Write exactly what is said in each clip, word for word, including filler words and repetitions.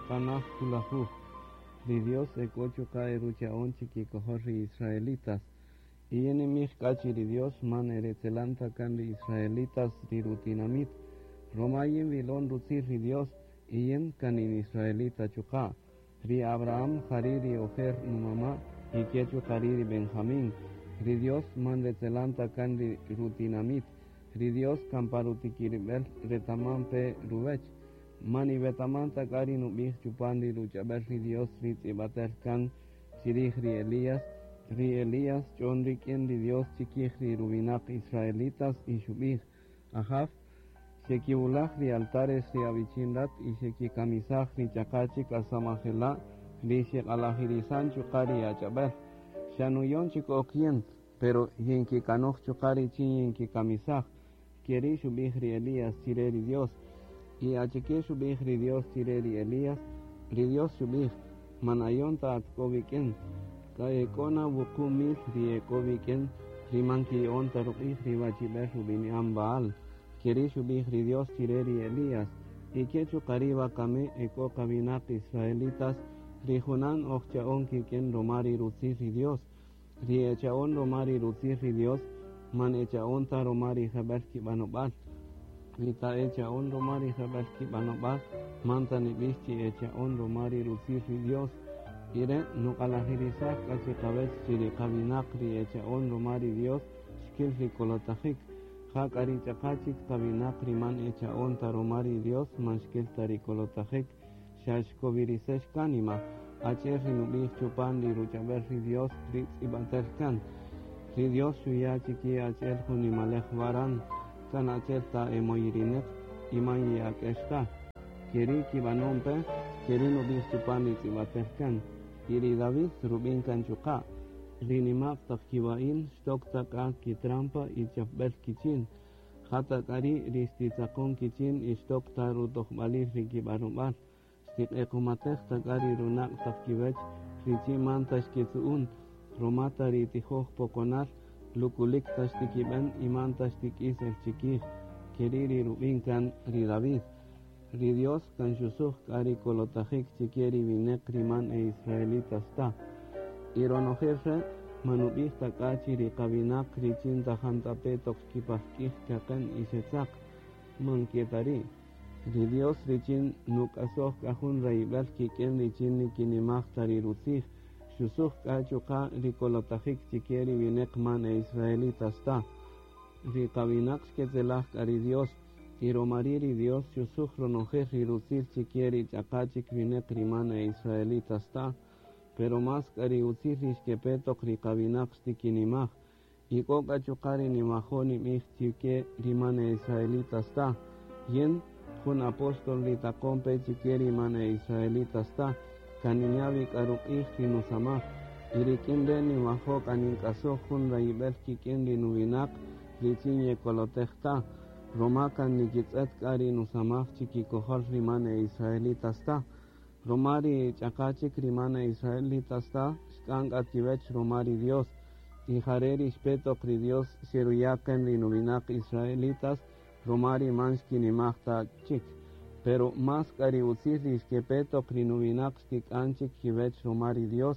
Tanaj Tulahu, ri Dios ecocho cae rucha onchi que cohorri israelitas, y enemig cachi ri Dios man eretzelanta can ri israelitas ri rutinamit, Romayen vilon rutzir ri Dios, y en canin israelita chuka, ri Abraham hariri ojer numama, y quechu hariri Benjamín, ri Dios man retzelanta can ri rutinamit, ri Dios camparutikiribel retaman pe ruvech, mani betamanta kari nubih chupandi luchaber ri Dios ri tzibater kan chirih ri Elías, ri Elías chon ri quien ri Dios chiquih ri rubinak israelitas y shubih, ajaf, shekibulach ri altares ri avichindat y shekikamisach ri chakachik asamajela, ri shekalahirizan chukari achaber, shanuyon chikokien, pero yenkikanoch chukari chin yenkikamisach, quieri shubih ri Elías chire ri Dios, y acheque shubih ri Dios tire ri Elías, ri Dios shubih, manayon ta atkoviken, ka ekona wukumil ri ekoviken, ri manki on ta rubih ri wachiber rubini ambaal, quieri shubih ri Dios tire ri Elías, y quechu kariba kame eko kabinak israelitas, ri junan ochchaon kiken romari rutzir ri Dios, ri echaon romari rutzir ri Dios, man echaon ta romari jaber kibanobal, Vita echa on romari jaberki banobal, manta ni bichi echa on romari rutzir ri Dios, ire no kalahirisak kachi kabez chiri kabinakri echa on romari Dios, shkil ri kolotajik, hak ari chakachik kabinakri man echa on ta romari Dios, man shkil tari kolotajik, shashkovirisesh kanima, acher ri nubih chupan li ruchaber ri Dios, ritz ibanterkan, ri Dios shuya chiki acher hunimalech varan, kan acerta emoirinet iman yak esta kiri kibanompe kiri nubih chupani tibaterkan kiri David rubin kan chuka rinimak takkiwain stok taka kitrampa ichafbel kichin hata kari ristitzakon kichin istok taru tohbalir rikibarubar stik ekumatech takari runak takkiwech richi mantash kitsuun romata ritihoh pokonar lukulik tashtikiben iman tashtikis el chiquij, kiriri rubin kan ri David, ri Dios kan shusuh kari kolotajik chiquieri vinek riman e israelitas ta, ironojerse manubih takachi ri kabinak ri chinta jantape tokskipahkih kaken isetzak, mankietari, ri Dios ri chin nukasoh kahun raibel kiken ri chin nikinimach tari rutzih, Shusuk kachuka rikolotajik chiquieri vinek man e israelitas ta. Rikabinak shketzelach kari Dios. Iromariri Dios shusuk ronojer rirutzir chiquieri chakachik vinek riman e israelitas ta. Pero más kari utzir rishkepetok rikabinak shtikinimach. Iko kachukari nimajoni mich chique riman e israelitas ta. Yen jun apostol ritakompe chiquieri man e israelitas ta. Kaniñavi karukih rinusamah, irikinre ni maho kaninkaso hun raibel kikin rinubinak, richinye kolotechta, romakan nikitzet kari nusamah chikikohol rimane israelitas ta, romari chakachik rimane israelitas ta, shkank atkivech romari Dios, ijareri shpetok ri Dios sheruyaken rinubinak israelitas, romari manshkinimachta chik. Pero más cari utzirris que peto krinubinak stik anchik kivech romari Dios,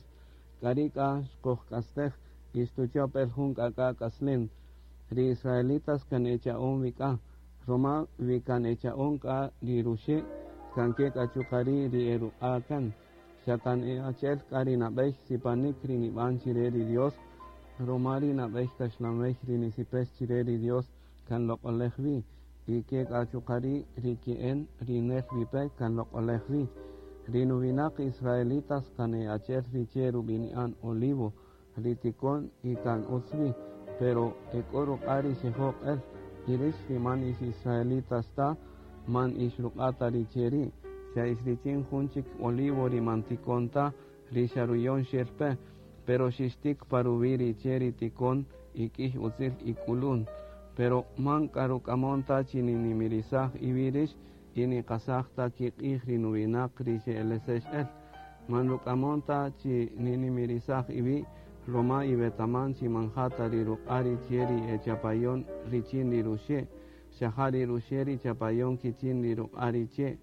karika shkohkastech, istucho perjun kaka kaslen, ri israelitas kan echa on vika, roma vikan echa on ka ri rushe, kan ke kachukari ri eru akan, shakan e achel kari nabech sipanik riniban chireri Dios, romari nabech kashnamech rinisipes chireri Dios, kan lokolechvi, y que kachukari rikien rinel vipe kan lok olehvi rinubinak israelitas kan e acher richeru binian olivo ritikon y kan utzvi pero ekoro kari shehok el irish riman is israelitas ta man ishrukata richeri sha isrichin hunchik olivo rimantikon ta risharuyon sherpe pero shishtik parubiri cheri tikon ikih utzil ikulun pero man karukamonta chini mirisaj ibirish ini kasajta kikih rinubinak rishe elesesh el man rukamonta chini mirisaj ibi Roma y Betaman si manjata rirukari chieri e chapayon richin rirushe shahari rusheri chapayon kichin rirukari che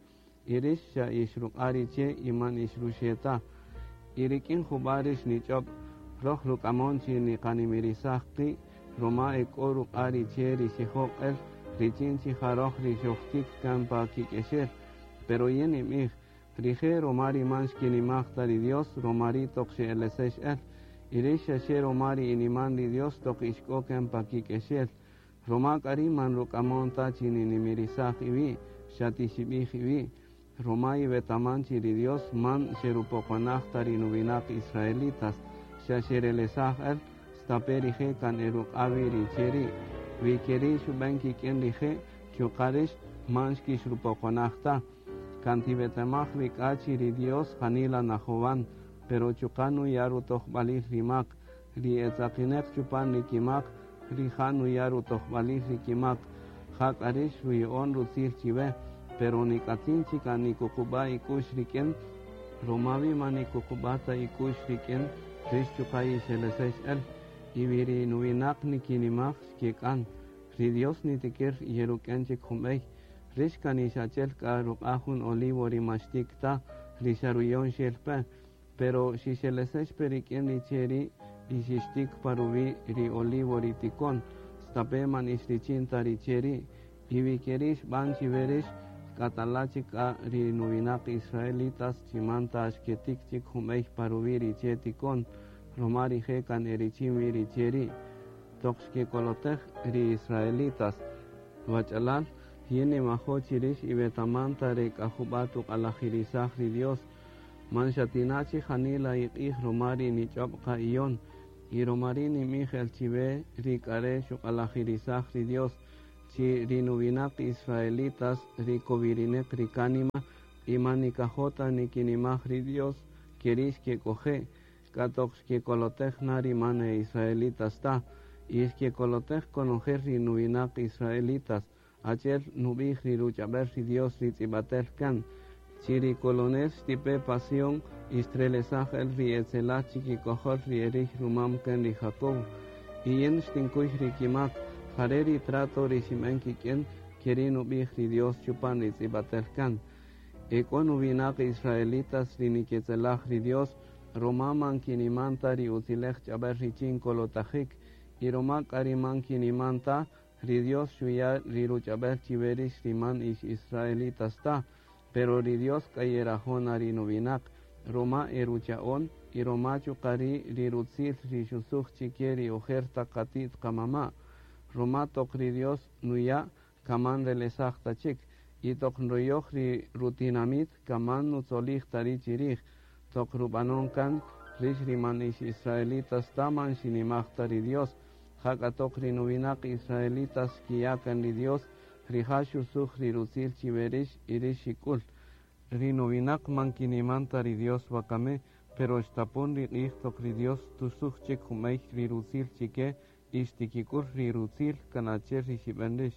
irisha ishruqariche iman ishrusheta irikin khubarish nichop roh rukamonchi ni qanimirisaqi roma ekoru qariche rishihoqel richinchi jaroh rishoqtik kampa kikesher pero yeni mig rije romari manshkini maqtari Dios romari toqshi elesesh el irisha she romari iniman di Dios toqishko kampa kikesher roma kari man rukamonta chini nimirisaq iwi shati shibih iwi Romai betamanchi di Dios man sherupokonaqtari nubinak israelitas shasherelesaq el staperije kan eruk aviri cheri vikeri shubanki ken rije chukarish manshki shrupokonaqta kantibetamaj rikachi di Dios hanila najovan pero chukanu yaru toqbalih rimak ri etzaqineq chupan rikimak rijanu yaru toqbalih rikimak haqarish ruyon rutzir chive pero ni katinchika ni kukuba ikush riken romavi mani kukubata ikush riken rish chukai shelesesh el ibiri nubinak ni kinimak kekan ri Dios ni tikir yerukenche kumei rish kanishachel ka rukahun olivo rimashtikta risharuyon shelpe pero si shelesesh periken richeri ishishtik paruvi ri olivo ritikon stape man ishrichinta richeri ibikerish banchi verish Cataláchica ri nubinak israelitas chimanta ashketik chik humei paruviri chetikon romari jekan erichimi richeri toxke kolotej ri israelitas wachalal yene majo chirish ibetamanta re kahubatu alajirisaj ri Dios manshatinachi janila iqih romari ni chopqa iyon y romari ni mijel chive ri kare shukalajirisaj ri Dios chi rinubinak israelitas ricovirinek rikanima imanikajota nikinimaj ri Dios kerish que coge katox que kolotej nari mane israelitas ta y es que kolotej conojer rinubinak israelitas acher nubij riruchaber ri Dios ritzibatel kan chiri colones tipe pasión istrelesaj el rietzelach chiquicojol rierich rumam ken ri Jacob y en stinkuj rikimak Hareri trato rishimenki quien querino bihri Dios chupan rizibatelkan. Ekon ubinak israelitas riniketzelaj ri Dios romaman kinimanta ri utilech chaber richin kolotajik y romak ariman kinimanta ri Dios shuya riruchaber chiverish riman ish israelitas ta pero ri Dios kayerajón arinubinak roma eruchaon y roma chukari rirutzil rishusuj chikieri ojerta katit kamama Roma tokri Dios nuya kaman relesaj tachik y tok nroyoch ri rutinamit kaman nutzolij tari chirij tok rubanon kan rish rimanish israelitas taman shinimaj tari Dios haka tok ri nubinak israelitas kiyakan ri Dios rihashu suj ri rutzil chiverish irish shikul ri nubinak man kiniman tari Dios wakame pero estapon ri ij tok ri Dios tusuj chik humeich ri rutzil chike Ishtikikur ri rutzil kanacher rishibendish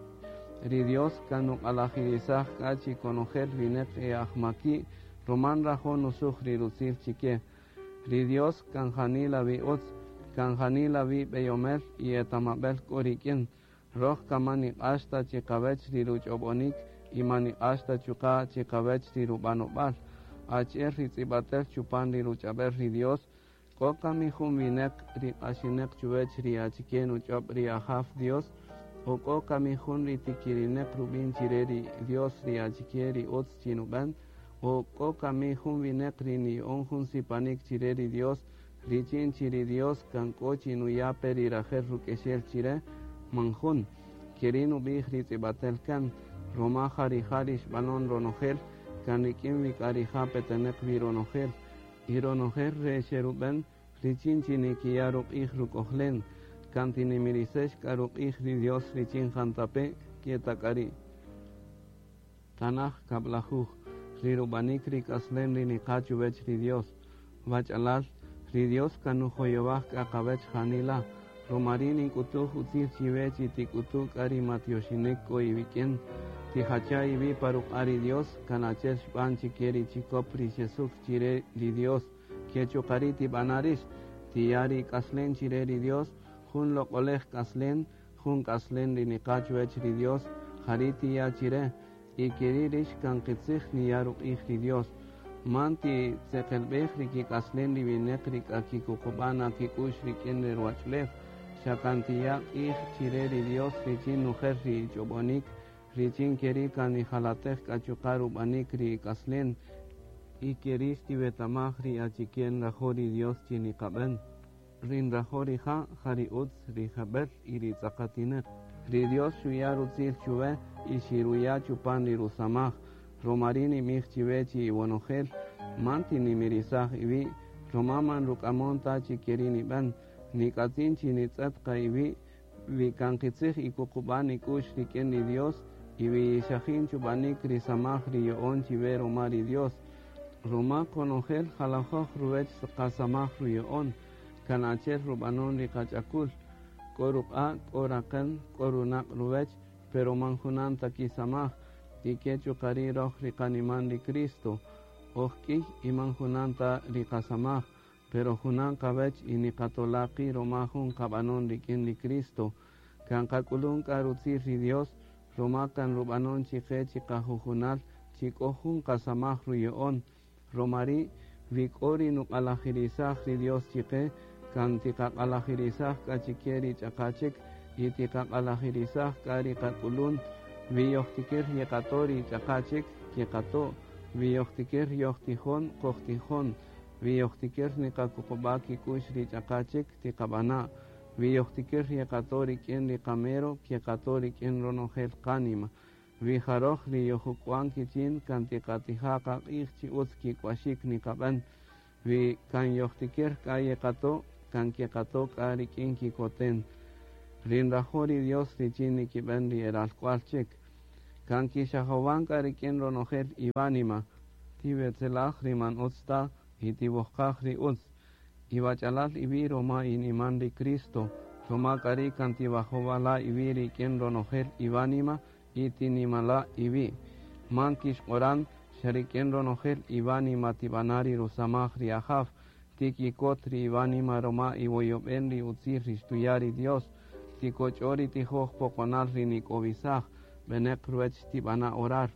ri Dios kanuk alajirisaj kachi konojer vinet e ahmaki roman rajon usuj ri rutzil chike ri Dios kanjanila vi otz kanjanila vi beyomel y etamabel korikin roh kamani hasta chikabech ri ruchobonik y mani hasta chuka chikabech ri rubanobal acher ritzibatel chupan ri ruchaber ri Dios Koka mi huminek ri ashinek chuvech ri achikenu chop ri ahaf Dios o koka mi hun ri tikirinek rubin chireri Dios ri achikeri ots chinuban o koka mi hun vinek ri ni onjun sipanik chireri Dios ri chin chiri Dios kanko chinu yaper ri rajer rukeshel chire manjun kirinu bih ri tibatel kan roma jari jarish banon ronojel kan rikim vikarija petenek vironojel Ironojer re sheruben richin chiniki yaruk ihruk ohlen kantini mirisesh karuk ihri Dios richin jantape kietakari tanaj kablajuj rirubanik rikaslen rinikachu vech ri Dios vachalal ri Dios kanujoyobaj kakabech janila romarin kutuj utzir chivech itikutuk ari matioshinek koiviken tihacha ibi paruk ari Dios kanachel shpan chikieri chikopri jesuk chire ri Dios que chokariti banarish tiari kaslen chire ri Dios jun lokolej kaslen jun kaslen rinikachu ech ri Dios hariti ya chire y querirish kan qitzich ni yaruk ri Dios manti tsekelbech ri ki kaslen li binekri ki kukubana ki kushri kender wachlef shakantiya ich chireri Dios ri chin nujer ri chobonik ri chin keri kan ni halatech kachukaru banik ri kaslen y querish ti betamach ri achikien rajori Dios chini kaben rin rajori ha hari utz ri jabet y ri tzakatinek ri Dios shuyaru tzil chuve y shiruya chupan ri rusamach romarini mich chivechi y bonogel manti ni mirizach ibi romaman rukamonta chikerini ben ni katin chini tzatka ibi vi kankitzich y kukubani kush ri ken ni Dios y vi shachin chubanik ri samach ri yoon chive romari Dios Roma konogel halajoj ruvech kasamach ri yoon kanachel rubanon ri kachakul koruk-a koraken korunak ruvech pero manjunan takisamach tikechu kari roj rikaniman ri Cristo ojki iman junanta rikasamach pero junan kabech inikatolaki romajun kabanon rikin ri Cristo kan kakulun karutzir ri Dios roma kan rubanon chike chikajujunal chikojun kasamach ri yoon romari vikori nukalajirizaj ri Dios chike kan tikakalajirizaj kachikeri chakachik y tikakalajirizaj kari kakulun Viyojtikir yekatori chakachik yekato, viyojtikir yojtijon kojtijon, viyojtikir nikakukubaki kushri chakachik tikabana, viyojtikir yekatori kien rikamero yekatori kien ronojel kanima, vijaroj riyojukuan kichin kantikatijaka ichchi utski kwashik nikaben, vi kan yojtikir ka yekato kan kekato kari kien kikoten. Rinrajori Dios richin nikiben ri eralkualchik. Kan kishahovan karikin ronojel ibanima. Tibetzelaj riman utsta y tibojkaj ri utz. Ibachalal ibi roma iniman ri Cristo. Roma kari kan tibajovala ibi rikin ronojel ibanima y tinimala ibi. Man kishkoran sharikin ronojel ibanima tibanari rusamaj ri ahaf. Tikikot ri ibanima roma iboyoben ri utzir ristuyari Dios. Tikochori tijoj pokonal rinikobisaj, benek ruech tibana orar.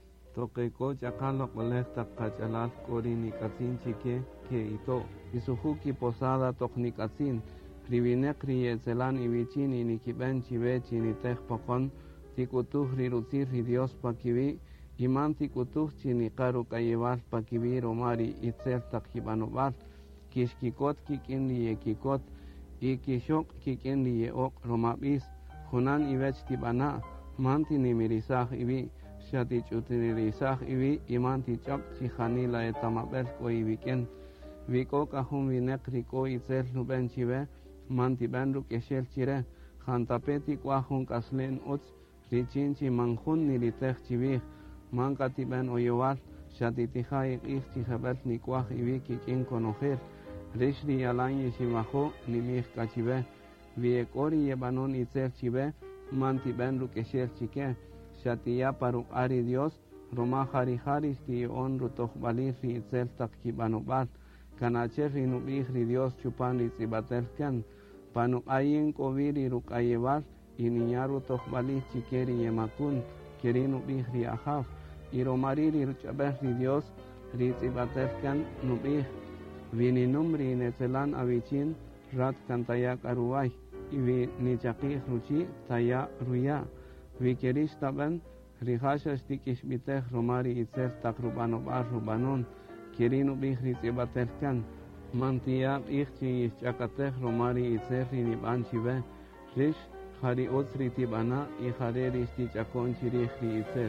Tokeko chakalo kolekta kachalal kori nikatzin chike ke ito. Isujuki posada toknikatzin, ribinek riyetzelan ibichin inikiben chive chinitej pokon, tikutuj rirutzir ridios pakibi, iman tikutuj chinikaru kayebal pakibi romari itzel takjibanobal, kishkikot kikin liyekikot, y kishok kiken li yeok romabis junan ibech tibana manti nimirizaj ibi shati chutirizaj ibi imanti chok chijanila etamabel ko ibiken viko kahun vinek riko itzel nuben chive manti benru keshel chire jantapeti kwahun kaslen utz richinchi manjun nilitej chivij mankati ben oyowal shati tijay ik chijabel nikwaj ibi kiken konojer Rishri yalan yeshimajo nimich kachive, viekori yebanon itzel chive, manti ben rukesher chike, shatia paruk ari Dios, roma hari haris ti on rutoch balir ri itzel takkibanobal, kanacher rinubih ri Dios chupan ri tzibatelken, panuk ayin koviri rukayebal, iniyaru toch balir chikeri yemakun, kerinubih ri ahaf, y romari ri ruchabeh ri Dios, ri tzibatelken nubih, Vini numri netzelan avichin rat kantaya karuay ivi nichaki ruchi taya ruya vikerish taben rihasha stikish biteh romari itzel takrubano bar rubanon kirinu bihri tsibaterkan mantia ichchi ischakateh romari itzel riniban chive rish hari otsri tibana y hareri stichakon chirihri itzel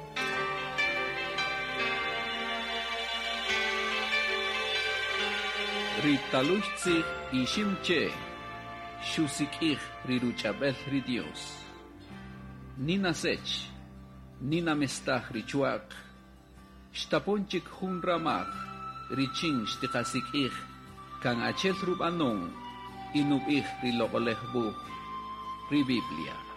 Ritaluchtzig ishimche, shusikich riruchabel ri Dios. Nina sech, nina mestach richuak, shtaponchik hun ramak, riching shtikasik kan achel rubanon, inubich rilogolehbu, ri Biblia.